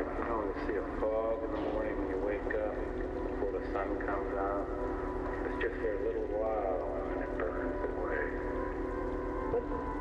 like, you see a fog in the morning when you wake up before the sun comes out. It's just for a little while and it burns away. But